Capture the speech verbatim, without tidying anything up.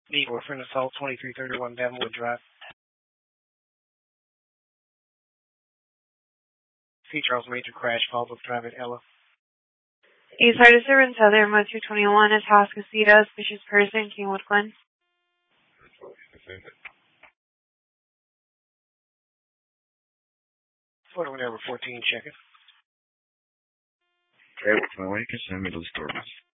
Need for friend assault, twenty-three thirty-one Davenwood Drive. C. Charles Major crash, Fallbrook Drive at Ella. East Hardisser and Southern one two twenty-one is Hascasita, suspicious person, Kingwood Glen. Florida whatever fourteen, check it. Okay, well, you can send me those stories.